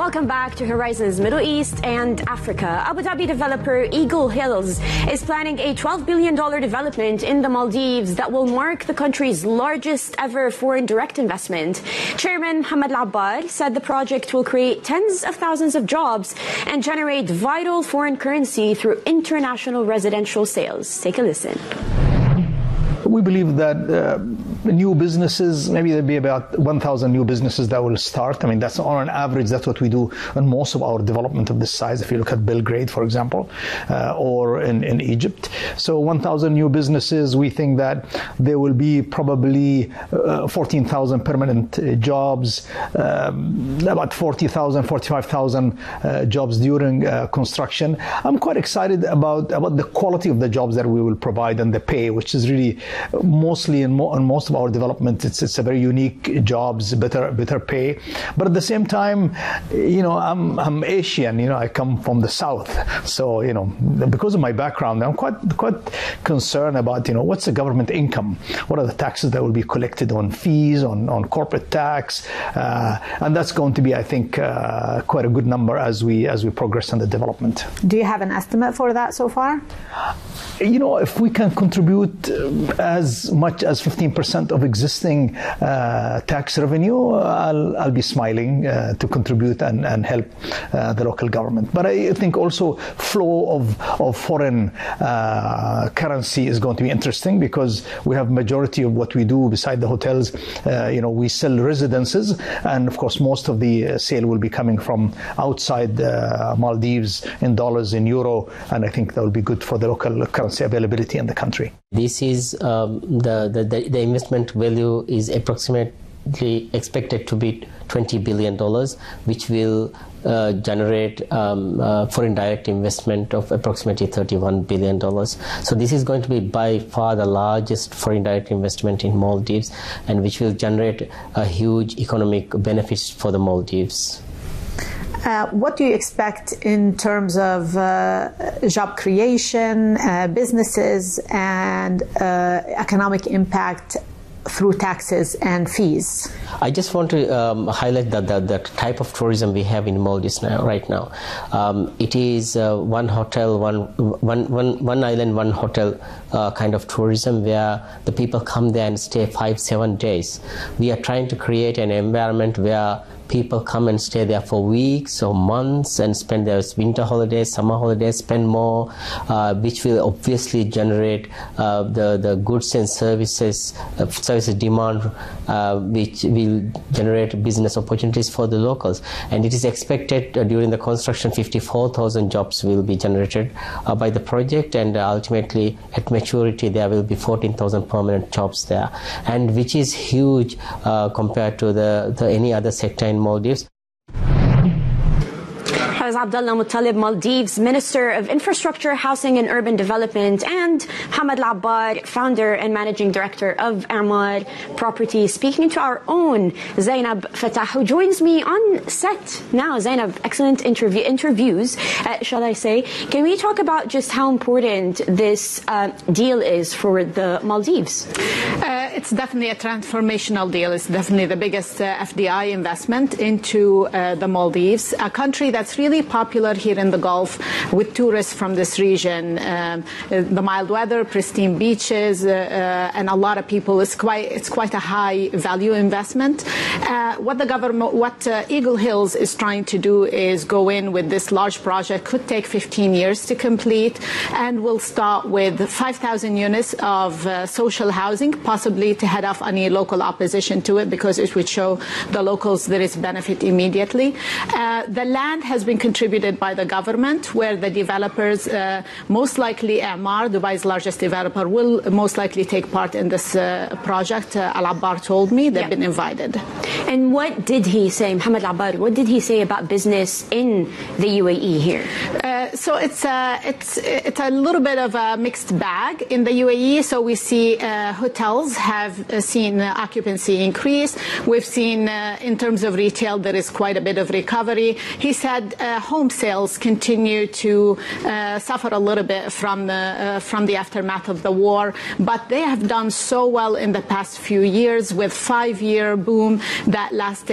Welcome back to Horizons Middle East and Africa. Abu Dhabi developer Eagle Hills is planning a $12 billion development in the Maldives that will mark the country's largest ever foreign direct investment. Chairman Mohammed Al-Abbar said the project will create tens of thousands of jobs and generate vital foreign currency through international residential sales. Take a listen. We believe that new businesses, maybe there'll be about 1,000 new businesses that will start. I mean, that's on an average, that's what we do on most of our development of this size. If you look at Belgrade, for example, or in Egypt. So 1,000 new businesses, we think that there will be probably 14,000 permanent jobs, about 40,000, 45,000 jobs during construction. I'm quite excited about the quality of the jobs that we will provide and the pay, which is really mostly in most of our development, it's a very unique jobs, better pay. But at the same time, you know, I'm Asian. You know, I come from the south, so you know, because of my background, I'm quite concerned about, you know, what's the government income, what are the taxes that will be collected on fees, on corporate tax, and that's going to be, I think, quite a good number as we progress in the development. Do you have an estimate for that so far? You know, if we can contribute as much as 15% of existing tax revenue, I'll be smiling to contribute and help the local government. But I think also flow of foreign currency is going to be interesting, because we have majority of what we do beside the hotels. You know, we sell residences, and of course most of the sale will be coming from outside Maldives in dollars, in euro, and I think that will be good for the local currency availability in the country. This is the investment value is approximately expected to be $20 billion, which will generate foreign direct investment of approximately $31 billion. So this is going to be by far the largest foreign direct investment in Maldives, and which will generate a huge economic benefits for the Maldives. What do you expect in terms of job creation, businesses, and economic impact through taxes and fees? I just want to highlight the type of tourism we have in Maldives right now. It is one hotel, one island, one hotel kind of tourism, where the people come there and stay 5-7 days. We are trying to create an environment where people come and stay there for weeks or months and spend their winter holidays, summer holidays, spend more, which will obviously generate the goods and services demand, which will generate business opportunities for the locals. And it is expected during the construction 54,000 jobs will be generated by the project, and ultimately at maturity there will be 14,000 permanent jobs there, and which is huge compared to any other sector in Maldives. Abdullah Muttalib, Maldives Minister of Infrastructure, Housing and Urban Development, and Mohammed Al-Abbar, Founder and Managing Director of Emaar Properties, speaking to our own Zainab Fatah, who joins me on set now. Zainab, excellent interviews, shall I say. Can we talk about just how important this deal is for the Maldives? It's definitely a transformational deal. It's definitely the biggest FDI investment into the Maldives, a country that's really popular here in the Gulf with tourists from this region. The mild weather, pristine beaches, and a lot of people. It's quite a high value investment. What Eagle Hills is trying to do is go in with this large project. Could take 15 years to complete, and will start with 5,000 units of social housing, possibly to head off any local opposition to it, because it would show the locals there is benefit immediately. The land has been contributed by the government, where the developers, most likely Emaar, Dubai's largest developer, will most likely take part in this project. Al-Abbar told me they've been invited. And what did he say, Mohammed Al-Abbar, what did he say about business in the UAE here? So it's a little bit of a mixed bag in the UAE. So we see hotels have seen occupancy increase. We've seen in terms of retail there is quite a bit of recovery. He said home sales continue to suffer a little bit from the aftermath of the war, but they have done so well in the past few years with 5-year boom that lasted